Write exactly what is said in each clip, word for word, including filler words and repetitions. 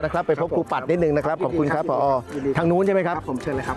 นะครับไปพบครูปัดนิดนึงนะครับขอบคุณครับผอ.ทางนู้นใช่ไหมครับผมเชิญเลยครับ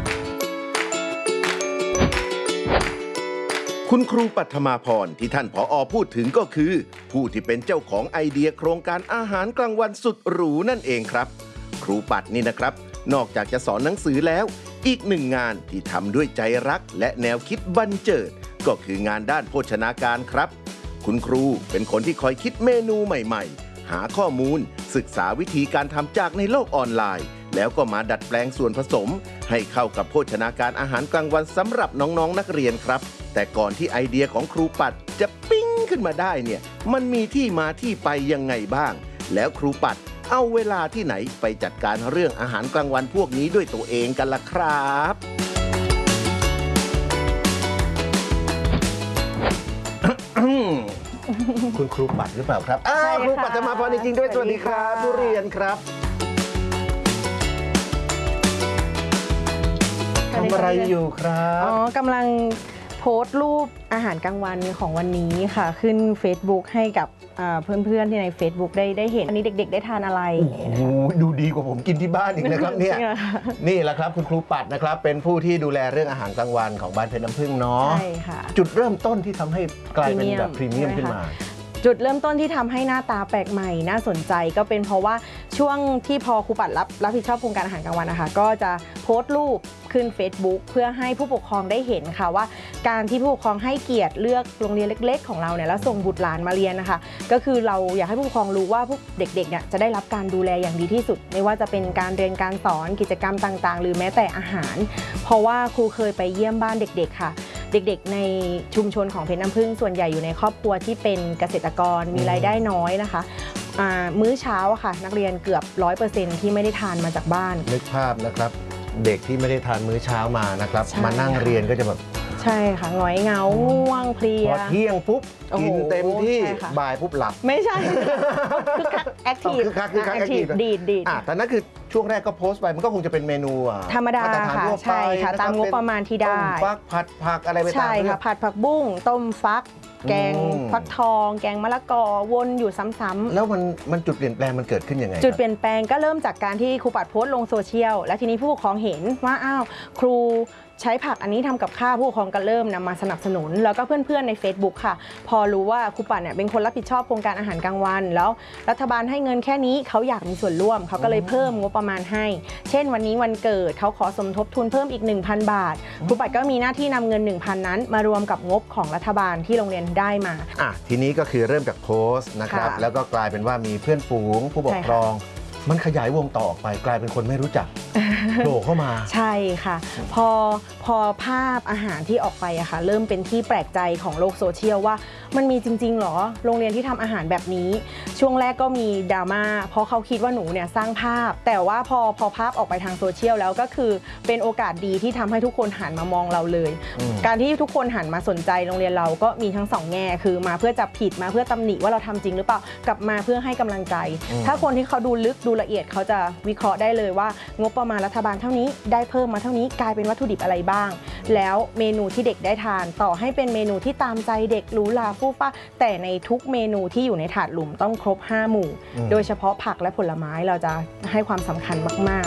คุณครูปัทมาพรที่ท่านผอ.พูดถึงก็คือผู้ที่เป็นเจ้าของไอเดียโครงการอาหารกลางวันสุดหรูนั่นเองครับครูปัดนี่นะครับนอกจากจะสอนหนังสือแล้วอีกหนึ่งงานที่ทำด้วยใจรักและแนวคิดบันเจิดก็คืองานด้านโภชนาการครับคุณครูเป็นคนที่คอยคิดเมนูใหม่ๆหาข้อมูลศึกษาวิธีการทำจากในโลกออนไลน์แล้วก็มาดัดแปลงส่วนผสมให้เข้ากับโภชนาการอาหารกลางวันสำหรับน้องๆ น, นักเรียนครับแต่ก่อนที่ไอเดียของครูปัดจะปิ๊งขึ้นมาได้เนี่ยมันมีที่มาที่ไปยังไงบ้างแล้วครูปัดเอาเวลาที่ไหนไปจัดการเรื่องอาหารกลางวันพวกนี้ด้วยตัวเองกันล่ะครับคุณครูปัดหรือเปล่าครับอ้าวครูปัดจะมาพอจริงๆด้วยสวัสดีครับทุเรียนครับทำอะไรอยู่ครับอ๋อกำลังโพสต์รูปอาหารกลางวันของวันนี้ค่ะขึ้น Facebook ให้กับเพื่อนๆที่ใน Facebook ได้ได้เห็นวันนี้เด็กๆได้ทานอะไรโอ้โหดูดีกว่าผมกินที่บ้านอีกนะครับเนี่ยนี่แหละครับคุณครูปัดนะครับเป็นผู้ที่ดูแลเรื่องอาหารกลางวันของบ้านเพชรน้ำผึ้งเนาะใช่ค่ะจุดเริ่มต้นที่ทำให้กลายเป็นแบบพรีเมียมขึ้นมาจุดเริ่มต้นที่ทำให้หน้าตาแปลกใหม่น่าสนใจก็เป็นเพราะว่าช่วงที่พอครูปัดรับรับผิดชอบโครงการอาหารกลางวันนะคะก็จะโพสต์รูปขึ้น Facebook เพื่อให้ผู้ปกครองได้เห็นค่ะว่าการที่ผู้ปกครองให้เกียรติเลือกโรงเรียนเล็กๆของเราเนี่ยแล้วส่งบุตรหลานมาเรียนนะคะก็คือเราอยากให้ผู้ปกครองรู้ว่าพวกเด็กๆเนี่ยจะได้รับการดูแลอย่างดีที่สุดไม่ว่าจะเป็นการเรียนการสอนกิจกรรมต่างๆหรือแม้แต่อาหารเพราะว่าครูเคยไปเยี่ยมบ้านเด็กๆค่ะเด็กๆในชุมชนของเพชรน้ำผึ้งส่วนใหญ่อยู่ในครอบครัวที่เป็นเกษตรกรมีรายได้น้อยนะคะมื้อเช้าค่ะนักเรียนเกือบ ร้อยเปอร์เซ็นต์ ที่ไม่ได้ทานมาจากบ้านนึกภาพนะครับเด็กที่ไม่ได้ทานมื้อเช้ามานะครับมานั่งเรียนก็จะแบบใช่ค่ะหงอยเหงาง่วงเพลียพอเที่ยงปุ๊บกินเต็มที่บ่ายปุ๊บหลับไม่ใช่คือคักแอคทีฟคือคักคือคักแอคทีฟดีดดีดแต่นั่นคือช่วงแรกก็โพสต์ไปมันก็คงจะเป็นเมนูธรรมดาค่ะใช่ค่ะตามงบประมาณที่ได้ฟักผัดผักอะไรไปตามใช่ค่ะผัดผักบุ้งต้มฟักแกงฟักทองแกงมะละกอวนอยู่ซ้ำๆแล้วมันมันจุดเปลี่ยนแปลงมันเกิดขึ้นยังไงจุดเปลี่ยนแปลงก็เริ่มจากการที่ครูปัดโพสต์ลงโซเชียลและทีนี้ผู้ปกครองเห็นว่าอ้าวครูใช้ผักอันนี้ทำกับข้าวผู้ปกครองก็เริ่มนำมาสนับสนุนแล้วก็เพื่อนๆใน Facebook ค่ะพอรู้ว่าครูปัดเนี่ยเป็นคนรับผิดชอบโครงการอาหารกลางวันแล้วรัฐบาลให้เงินแค่นี้เขาอยากมีส่วนร่วมเขาก็เลยเพิ่มงบประมาณให้เช่นวันนี้วันเกิดเขาขอสมทบทุนเพิ่มอีก หนึ่งพัน บาทครูปัดก็มีหน้าที่นำเงิน หนึ่งพัน นั้นมารวมกับงบของรัฐบาลที่โรงเรียนได้มาอ่ะทีนี้ก็คือเริ่มจากโพสต์นะครับแล้วก็กลายเป็นว่ามีเพื่อนฝูงผู้ปกครองมันขยายวงต่อออกไปกลายเป็นคนไม่รู้จักโผล่เข้ามาใช่ค่ะพอพอภาพอาหารที่ออกไปอะค่ะเริ่มเป็นที่แปลกใจของโลกโซเชียลว่ามันมีจริงๆหรอโรงเรียนที่ทำอาหารแบบนี้ช่วงแรกก็มีดราม่าเพราะเขาคิดว่าหนูเนี่ยสร้างภาพแต่ว่าพอพอภาพออกไปทางโซเชียลแล้วก็คือเป็นโอกาสดีที่ทำให้ทุกคนหันมามองเราเลยการที่ทุกคนหันมาสนใจโรงเรียนเราก็มีทั้งสองแง่คือมาเพื่อจับผิดมาเพื่อตำหนิว่าเราทำจริงหรือเปล่ากลับมาเพื่อให้กำลังใจถ้าคนที่เขาดูลึกดูละเอียดเขาจะวิเคราะห์ได้เลยว่างบประมาณรัฐบาลเท่านี้ได้เพิ่มมาเท่านี้กลายเป็นวัตถุดิบอะไรบ้างแล้วเมนูที่เด็กได้ทานต่อให้เป็นเมนูที่ตามใจเด็กหรูหราฟู่ฟ้าแต่ในทุกเมนูที่อยู่ในถาดหลุมต้องครบห้าหมู่โดยเฉพาะผักและผลไม้เราจะให้ความสำคัญมาก